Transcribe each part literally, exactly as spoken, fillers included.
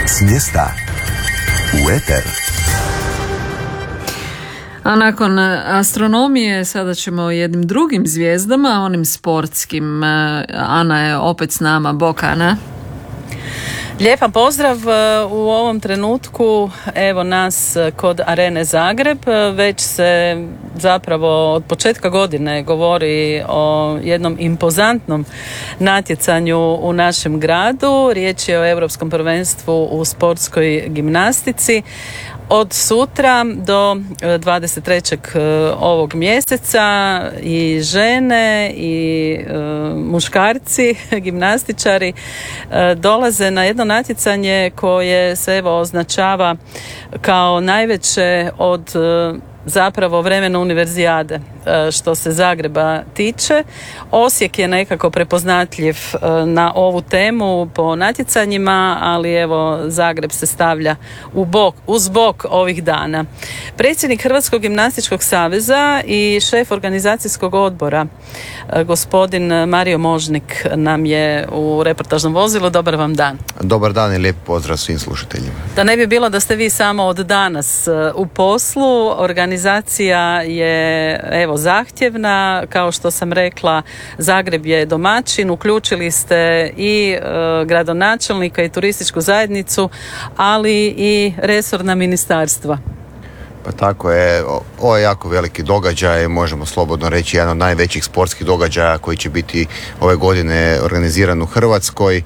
S mjesta u eter. A nakon astronomije sada ćemo o jednim drugim zvijezdama, onim sportskim. Ana je opet s nama. Bok, Ana. Lijepa pozdrav u ovom trenutku, evo nas kod Arene Zagreb. Već se zapravo od početka godine govori o jednom impozantnom natjecanju u našem gradu. Riječ je o Europskom prvenstvu u sportskoj gimnastici. Od sutra do dvadeset trećeg ovog mjeseca i žene i e, muškarci, gimnastičari e, dolaze na jedno natjecanje koje se evo označava kao najveće od e, zapravo vremena univerzijade što se Zagreba tiče. Osijek je nekako prepoznatljiv na ovu temu po natjecanjima, ali evo Zagreb se stavlja u bok, uz bok ovih dana. Predsjednik Hrvatskog gimnastičkog saveza i šef organizacijskog odbora gospodin Mario Možnik nam je u reportažnom vozilu. Dobar vam dan. Dobar dan i lijep pozdrav svim slušateljima. Da ne bi bilo da ste vi samo od danas u poslu, organizacija je evo zahtjevna, kao što sam rekla, Zagreb je domaćin, uključili ste i e, gradonačelnika i turističku zajednicu, ali i resorna ministarstva. Pa tako je, ovo je jako veliki događaj, možemo slobodno reći jedan od najvećih sportskih događaja koji će biti ove godine organiziran u Hrvatskoj. E,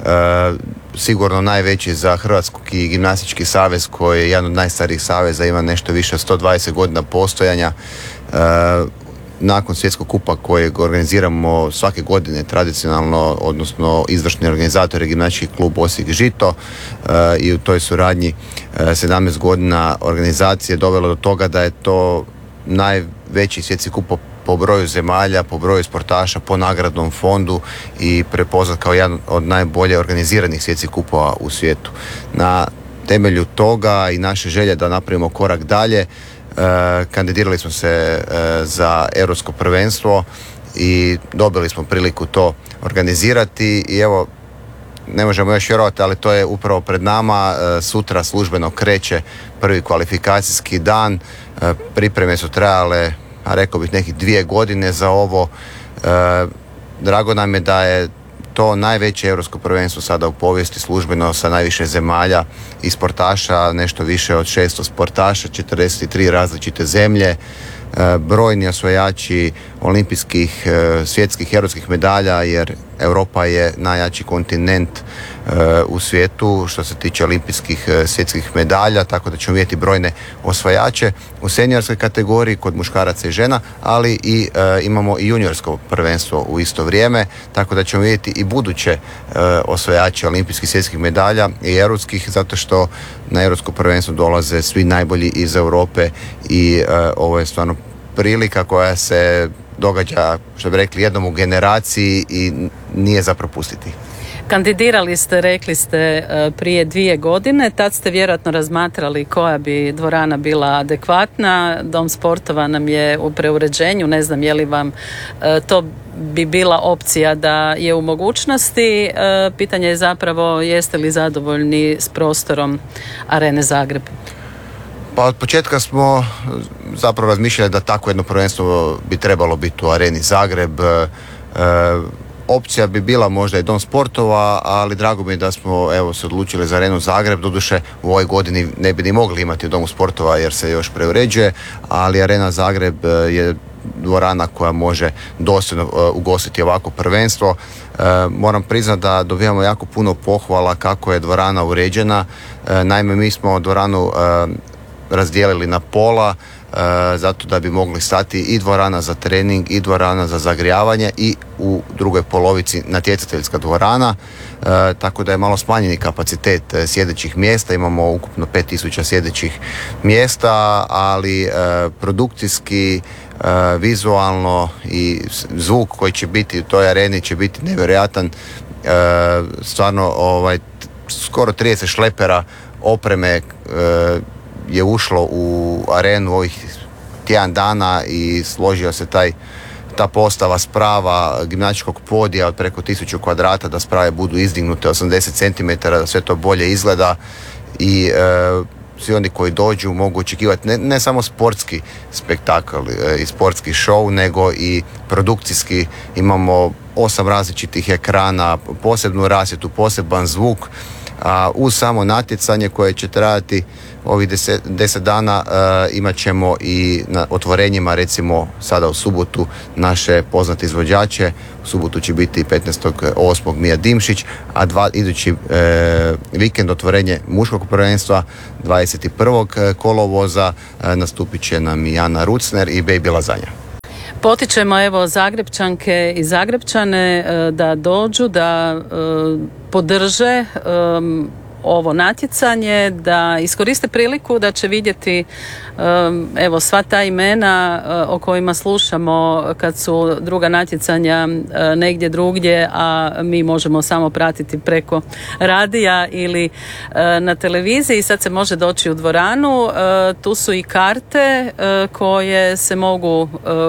sigurno najveći za Hrvatski gimnastički savez koji je jedan od najstarijih saveza, ima nešto više od sto dvadeset godina postojanja. E, nakon svjetskog kupa kojeg organiziramo svake godine tradicionalno, odnosno izvršni organizator je gimnastički klub Osijek Žito e, i u toj suradnji e, sedamnaest godina organizacije dovelo do toga da je to najveći svjetski kup po, po broju zemalja, po broju sportaša, po nagradnom fondu i prepoznat kao jedan od najbolje organiziranih svjetskih kupova u svijetu. Na temelju toga i naše želje da napravimo korak dalje, E, kandidirali smo se e, za Europsko prvenstvo i dobili smo priliku to organizirati i evo, ne možemo još vjerovati, ali to je upravo pred nama. E, sutra službeno kreće prvi kvalifikacijski dan. E, pripreme su trajale, a rekao bih, nekih dvije godine za ovo. E, drago nam je da je to najveće europsko prvenstvo sada u povijesti službeno sa najviše zemalja i sportaša, nešto više od šesto sportaša, četrdeset tri različite zemlje, brojni osvajači olimpijskih, svjetskih, europskih medalja, jer Europa je najjači kontinent u svijetu što se tiče olimpijskih svjetskih medalja, tako da ćemo vidjeti brojne osvajače u seniorskoj kategoriji kod muškaraca i žena, ali i e, imamo i juniorsko prvenstvo u isto vrijeme, tako da ćemo vidjeti i buduće e, osvajače olimpijskih svjetskih medalja i europskih, zato što na europsko prvenstvo dolaze svi najbolji iz Europe i e, ovo je stvarno prilika koja se događa, što bi rekli, jednom u generaciji i nije za propustiti. Kandidirali ste, rekli ste, prije dvije godine, tad ste vjerojatno razmatrali koja bi dvorana bila adekvatna. Dom sportova nam je u preuređenju, ne znam je li vam to bi bila opcija da je u mogućnosti. Pitanje je zapravo jeste li zadovoljni s prostorom Arene Zagreb? Pa od početka smo zapravo razmišljali da tako jedno prvenstvo bi trebalo biti u Areni Zagreb. E, opcija bi bila možda i Dom sportova, ali drago mi je da smo evo se odlučili za Arenu Zagreb. Doduše u ovoj godini ne bi ni mogli imati u Domu sportova jer se još preuređuje, ali Arena Zagreb je dvorana koja može dosljedno uh, ugostiti ovako prvenstvo. Uh, moram priznati da dobivamo jako puno pohvala kako je dvorana uređena. Uh, naime, mi smo dvoranu uh, razdijelili na pola, e, zato da bi mogli stati i dvorana za trening i dvorana za zagrijavanje i u drugoj polovici natjecateljska dvorana, e, tako da je malo smanjeni kapacitet sjedećih mjesta, imamo ukupno pet tisuća sjedećih mjesta, ali e, produkcijski, e, vizualno i zvuk koji će biti u toj areni će biti nevjerojatan. E, stvarno ovaj, skoro trideset šlepera opreme e, je ušlo u arenu ovih tjedan dana i složio se taj ta postava sprava gimnastičkog podija od preko tisuću kvadrata, da sprave budu izdignute osamdeset centimetara, da sve to bolje izgleda i e, svi oni koji dođu mogu očekivati ne, ne samo sportski spektakl e, i sportski show, nego i produkcijski. Imamo osam različitih ekrana, posebnu rasvjetu, poseban zvuk, a uz samo natjecanje koje će trajati ovih deset, deset dana e, imat ćemo i na otvorenjima, recimo sada u subotu, naše poznate izvođače. U subotu će biti petnaestog osmog Mija Dimšić, a dva, idući e, vikend otvorenje muškog prvenstva dvadeset prvog kolovoza e, nastupit će nam Jana Rucner i Baby Lazanja. Potičemo evo Zagrebčanke i Zagrebčane da dođu, da podrže ovo natjecanje, da iskoriste priliku da će vidjeti evo sva ta imena o kojima slušamo kad su druga natjecanja negdje drugdje, a mi možemo samo pratiti preko radija ili na televiziji. Sad se može doći u dvoranu, tu su i karte koje se mogu,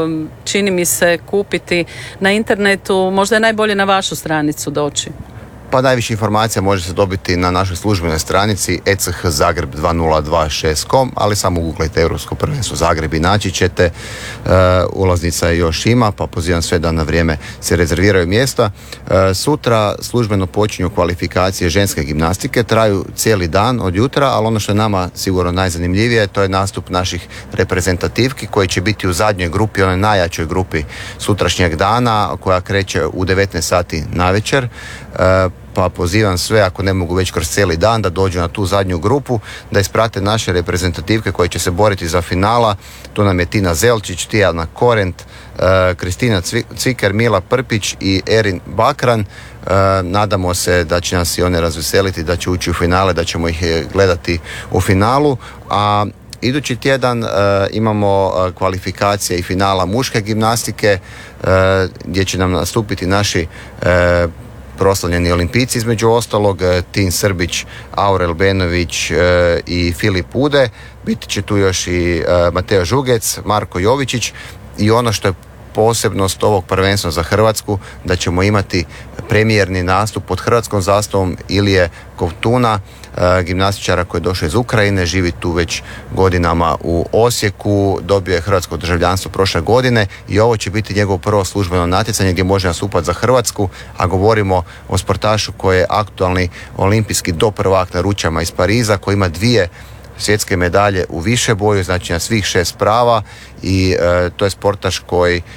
čini mi se, kupiti na internetu. Možda je najbolje na vašu stranicu doći. Pa najviše informacija može se dobiti na našoj službenoj stranici e c h zagreb dva nula dva šest com, ali samo googlajte Europsko prvenstvo Zagreb i naći ćete. E, ulaznica još ima, pa pozivam sve da na vrijeme se rezerviraju mjesta. E, sutra službeno počinju kvalifikacije ženske gimnastike, traju cijeli dan od jutra, ali ono što je nama sigurno najzanimljivije, to je nastup naših reprezentativki koji će biti u zadnjoj grupi, onoj najjačoj grupi sutrašnjeg dana, koja kreće u devetnaest sati navečer. E, pa pozivam sve, ako ne mogu već kroz cijeli dan, da dođu na tu zadnju grupu, da isprate naše reprezentativke koje će se boriti za finala. Tu nam je Tina Zelčić, Tijana Korent, uh, Kristina Cviker, Mila Prpić i Erin Bakran. Uh, nadamo se da će nas i one razveseliti, da će ući u finale, da ćemo ih gledati u finalu. A idući tjedan uh, imamo uh, kvalifikacije i finala muške gimnastike, uh, gdje će nam nastupiti naši uh, proslavljeni olimpijci, između ostalog Tin Srbić, Aurel Benović e, i Filip Ude. Biti će tu još i e, Mateo Žugec, Marko Jovičić, i ono što je posebnost ovog prvenstva za Hrvatsku, da ćemo imati premijerni nastup pod hrvatskom zastavom Ilije Kovtuna, e, gimnastičara koji je došao iz Ukrajine, živi tu već godinama u Osijeku, dobio je hrvatsko državljanstvo prošle godine i ovo će biti njegovo prvo službeno natjecanje gdje može nastupati za Hrvatsku, a govorimo o sportašu koji je aktualni olimpijski doprvak na Ručama iz Pariza, koji ima dvije svjetske medalje u višeboju, znači na svih šest prava, i e, to je sportaš koji e,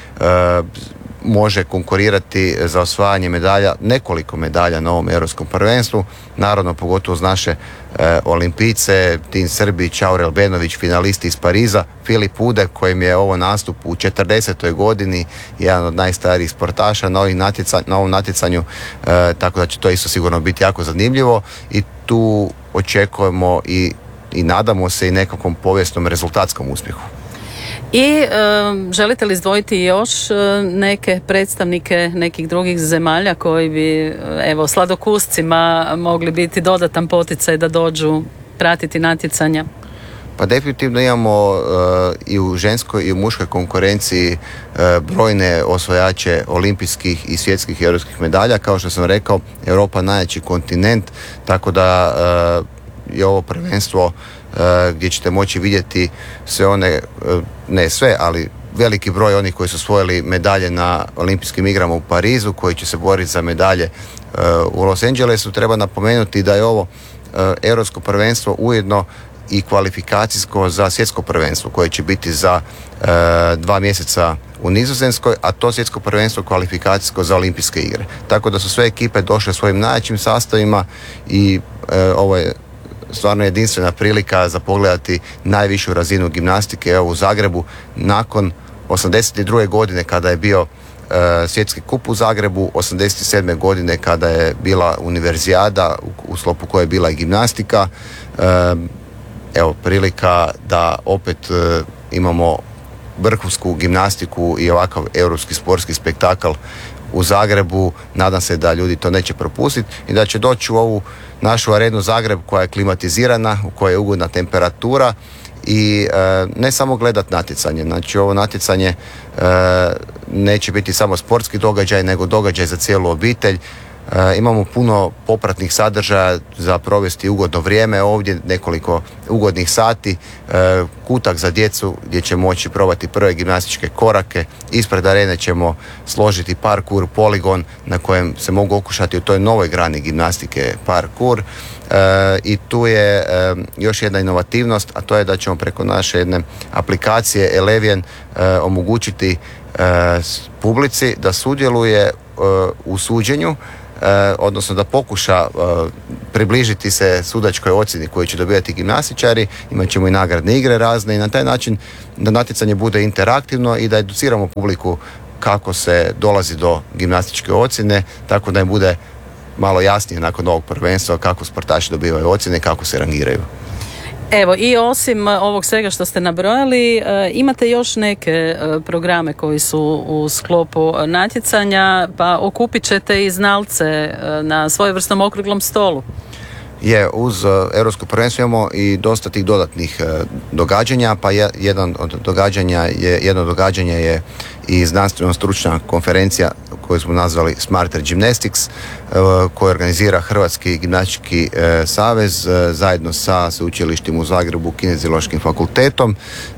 može konkurirati za osvajanje medalja, nekoliko medalja na ovom europskom prvenstvu, naravno pogotovo uz naše e, olimpijce, Tin Srbić, Aurel Benović, finalisti iz Pariza, Filip Ude, kojim je ovo nastup u četrdesetoj godini, jedan od najstarijih sportaša na, natjeca, na ovom natjecanju, e, tako da će to isto sigurno biti jako zanimljivo i tu očekujemo i i nadamo se i nekakvom povijesnom rezultatskom uspjehu. I e, želite li izdvojiti još e, neke predstavnike nekih drugih zemalja koji bi, evo, sladokuscima mogli biti dodatan poticaj da dođu pratiti natjecanja? Pa definitivno imamo uh, i u ženskoj i u muškoj konkurenciji uh, brojne osvajače olimpijskih i svjetskih i europskih medalja. Kao što sam rekao, Europa najjači kontinent, tako da uh, je ovo prvenstvo uh, gdje ćete moći vidjeti sve one, uh, ne sve, ali veliki broj onih koji su osvojili medalje na olimpijskim igrama u Parizu, koji će se boriti za medalje uh, u Los Angelesu. Treba napomenuti da je ovo uh, europsko prvenstvo ujedno i kvalifikacijsko za svjetsko prvenstvo koje će biti za uh, dva mjeseca u Nizozemskoj, a to svjetsko prvenstvo kvalifikacijsko za olimpijske igre. Tako da su sve ekipe došle svojim najjačim sastavima i uh, ovo je stvarno jedinstvena prilika za pogledati najvišu razinu gimnastike. Evo u Zagrebu, nakon osamdeset druge godine kada je bio e, svjetski kup u Zagrebu, osamdeset sedme godine kada je bila univerzijada u, u sklopu koje je bila i gimnastika, e, evo prilika da opet e, imamo vrhunsku gimnastiku i ovakav europski sportski spektakl u Zagrebu. Nadam se da ljudi to neće propustiti i da će doći u ovu našu arenu Zagreb koja je klimatizirana, u kojoj je ugodna temperatura i e, ne samo gledat natjecanje. Znači ovo natjecanje e, neće biti samo sportski događaj, nego događaj za cijelu obitelj. E, imamo puno popratnih sadržaja za provesti ugodno vrijeme, ovdje nekoliko ugodnih sati, e, kutak za djecu gdje će moći probati prve gimnastičke korake, ispred arene ćemo složiti parkour poligon na kojem se mogu okušati u toj novoj grani gimnastike parkour. E, i tu je e, još jedna inovativnost, a to je da ćemo preko naše jedne aplikacije Eleven e, omogućiti e, publici da sudjeluje e, u suđenju, E, odnosno da pokuša e, približiti se sudačkoj ocjeni koju će dobivati gimnastičari. Imat ćemo i nagradne igre razne i na taj način da natjecanje bude interaktivno i da educiramo publiku kako se dolazi do gimnastičke ocjene, tako da im bude malo jasnije nakon ovog prvenstva kako sportaši dobivaju ocjene i kako se rangiraju. Evo, i osim ovog svega što ste nabrojali, imate još neke programe koji su u sklopu natjecanja, pa okupit ćete i znalce na svojevrsnom okruglom stolu. Je, uz Europsko prvenstvo imamo i dosta tih dodatnih događanja, pa je, jedan od događanja je, jedno događanje je i znanstveno-stručna konferencija koju smo nazvali Smarter Gymnastics, koju organizira Hrvatski gimnastički savez zajedno sa sveučilištem u Zagrebu, Kineziološkim fakultetom,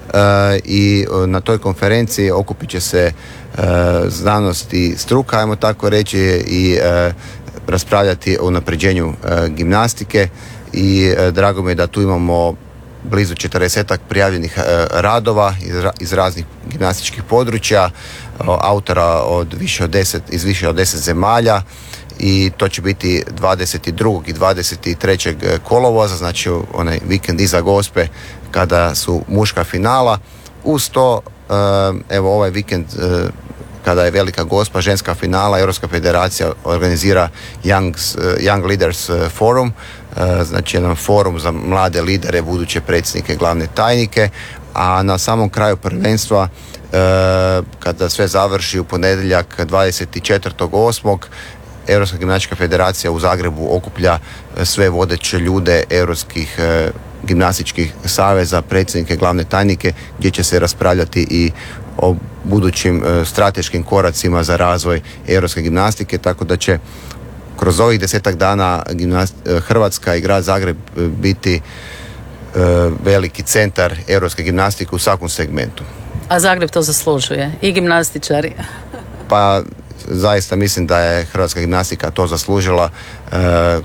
i na toj konferenciji okupit će se znanost i struka, ajmo tako reći, i raspravljati o unapređenju e, gimnastike i e, drago mi je da tu imamo blizu četrdesetak prijavljenih e, radova iz, iz raznih gimnastičkih područja, o, autora od više od deset, iz više od deset zemalja, i to će biti dvadeset drugog i dvadeset trećeg kolovoza, znači onaj vikend iza Gospe kada su muška finala. Uz to e, evo ovaj vikend e, kada je Velika Gospa, ženska finala, Europska federacija organizira Young, Young Leaders Forum, znači jedan forum za mlade lidere, buduće predsjednike, glavne tajnike, a na samom kraju prvenstva, kada sve završi u ponedjeljak dvadeset četvrtog osmog Europska gimnastička federacija u Zagrebu okuplja sve vodeće ljude europskih gimnastičkih saveza, predsjednike, glavne tajnike, gdje će se raspravljati i o budućim e, strateškim koracima za razvoj europske gimnastike, tako da će kroz ovih desetak dana gimnast, e, Hrvatska i grad Zagreb e, biti e, veliki centar europske gimnastike u svakom segmentu. A Zagreb to zaslužuje, i gimnastičari. Pa zaista mislim da je hrvatska gimnastika to zaslužila. E,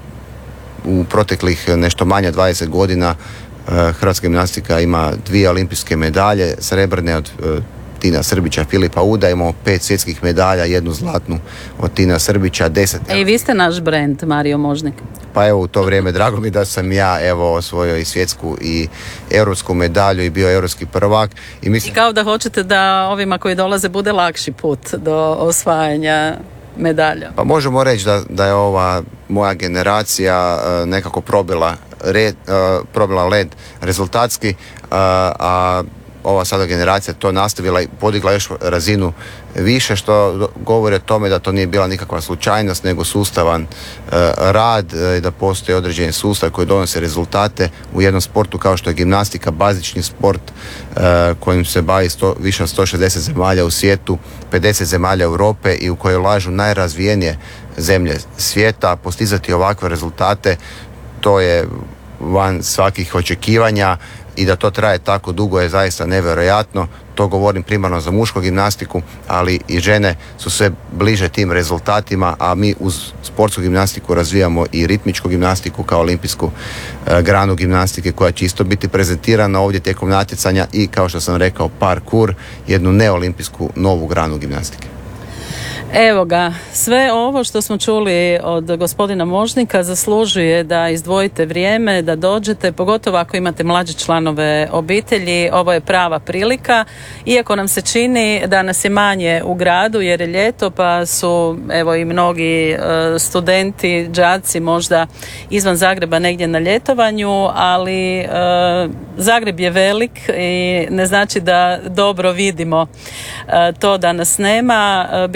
u proteklih nešto manje dvadeset godina e, hrvatska gimnastika ima dvije olimpijske medalje, srebrne od e, Tina Srbića, Filipa Uda, imamo pet svjetskih medalja, jednu zlatnu od Tina Srbića, deset... E, i vi ste naš brend, Mario Možnik. Pa evo, u to vrijeme drago mi da sam ja evo osvojio i svjetsku i europsku medalju i bio europski prvak. I, mislim... I kao da hoćete da ovima koji dolaze bude lakši put do osvajanja medalja. Pa možemo reći da, da je ova moja generacija uh, nekako probila, red, uh, probila led rezultatski, uh, a ova sada generacija to nastavila i podigla još razinu više, što govori o tome da to nije bila nikakva slučajnost, nego sustavan e, rad i e, da postoji određeni sustav koji donosi rezultate u jednom sportu kao što je gimnastika, bazični sport e, kojim se bavi sto, više od sto šezdeset zemalja u svijetu, pedeset zemalja Europe i u kojoj ulažu najrazvijenije zemlje svijeta. Postizati ovakve rezultate, to je van svakih očekivanja. I da to traje tako dugo je zaista nevjerojatno. To govorim primarno za mušku gimnastiku, ali i žene su sve bliže tim rezultatima, a mi uz sportsku gimnastiku razvijamo i ritmičku gimnastiku kao olimpijsku e, granu gimnastike koja će isto biti prezentirana ovdje tijekom natjecanja, i kao što sam rekao parkour, jednu neolimpijsku novu granu gimnastike. Evo ga, sve ovo što smo čuli od gospodina Možnika zaslužuje da izdvojite vrijeme, da dođete, pogotovo ako imate mlađe članove obitelji. Ovo je prava prilika, iako nam se čini da nas je manje u gradu jer je ljeto, pa su evo i mnogi studenti, đaci možda izvan Zagreba negdje na ljetovanju, ali Zagreb je velik i ne znači da dobro vidimo to da nas nema. Bilo bi šteta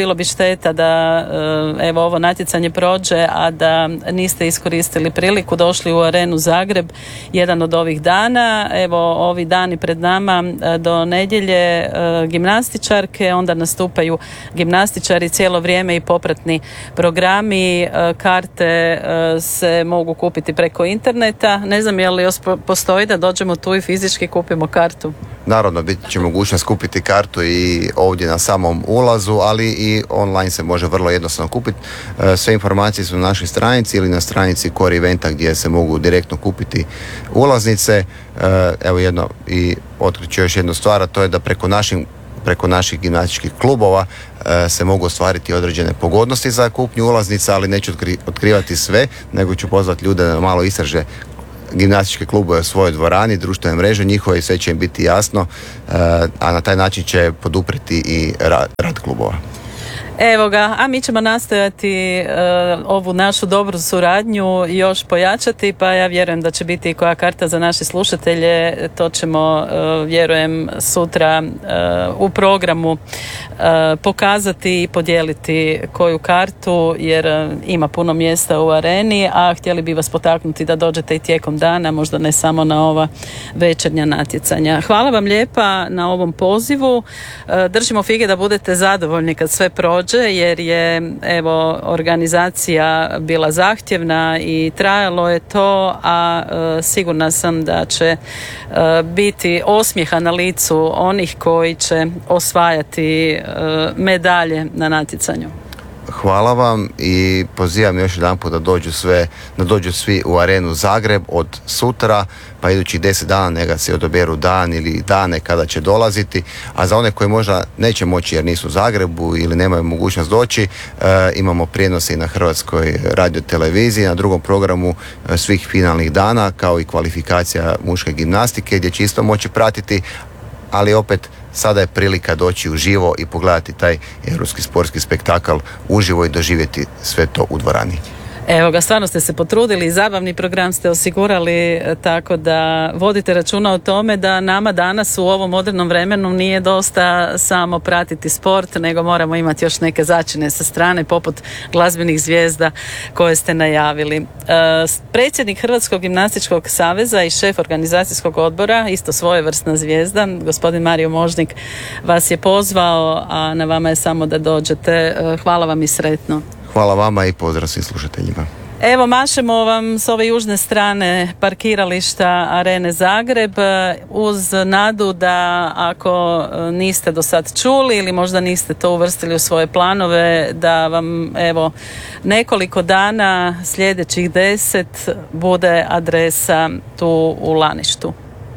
šteta da evo ovo natjecanje prođe, a da niste iskoristili priliku, došli u Arenu Zagreb jedan od ovih dana. Evo ovi dani pred nama do nedjelje gimnastičarke, onda nastupaju gimnastičari cijelo vrijeme i popratni programi. Karte se mogu kupiti preko interneta. Ne znam je li još postoji da dođemo tu i fizički kupimo kartu. Naravno, bit će mogućnost kupiti kartu i ovdje na samom ulazu, ali i online se može vrlo jednostavno kupiti. Sve informacije su na našoj stranici ili na stranici Core Eventa gdje se mogu direktno kupiti ulaznice. Evo jedno, i otkriću još jednu stvar, a to je da preko naših preko naših gimnastičkih klubova e, se mogu ostvariti određene pogodnosti za kupnju ulaznica, ali neću otkri, otkrivati sve, nego ću pozvati ljude da malo istraže gimnastičke klubove u svojoj dvorani, društvene mreže njihove i sve će im biti jasno, e, a na taj način će poduprijeti i rad, rad klubova. Evo ga, a mi ćemo nastojati uh, ovu našu dobru suradnju još pojačati, pa ja vjerujem da će biti i koja karta za naše slušatelje, to ćemo, uh, vjerujem, sutra uh, u programu uh, pokazati i podijeliti koju kartu, jer uh, ima puno mjesta u areni, a htjeli bi vas potaknuti da dođete i tijekom dana, možda ne samo na ova večernja natjecanja. Hvala vam lijepa na ovom pozivu, uh, držimo fige da budete zadovoljni kad sve prođe, jer je evo organizacija bila zahtjevna i trajalo je to, a e, sigurna sam da će e, biti osmijeha na licu onih koji će osvajati e, medalje na natjecanju. Hvala vam i pozivam još jedanput da dođu sve, da dođu svi u Arenu Zagreb od sutra, pa idućih deset dana neka se odaberu dan ili dane kada će dolaziti, a za one koji možda neće moći jer nisu u Zagrebu ili nemaju mogućnost doći, e, imamo prijenose i na Hrvatskoj radioteleviziji, na drugom programu e, svih finalnih dana, kao i kvalifikacija muške gimnastike gdje će isto moći pratiti, ali opet sada je prilika doći uživo i pogledati taj europski sportski spektakl uživo i doživjeti sve to u dvorani. Evo ga, stvarno ste se potrudili, zabavni program ste osigurali, tako da vodite računa o tome da nama danas u ovom modernom vremenu nije dosta samo pratiti sport, nego moramo imati još neke začine sa strane poput glazbenih zvijezda koje ste najavili. E, predsjednik Hrvatskog gimnastičkog saveza i šef organizacijskog odbora, isto svojevrsna zvijezda, gospodin Mario Možnik vas je pozvao, a na vama je samo da dođete. E, hvala vam i sretno. Hvala vama i pozdrav svim slušateljima. Evo, mašemo vam s ove južne strane parkirališta Arene Zagreb uz nadu da ako niste do sad čuli ili možda niste to uvrstili u svoje planove, da vam evo nekoliko dana sljedećih deset bude adresa tu u Laništu.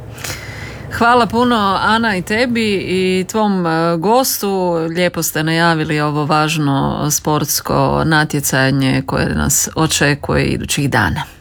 Hvala puno Ana i tebi i tvom gostu. Lijepo ste najavili ovo važno sportsko natjecanje koje nas očekuje idućih dana.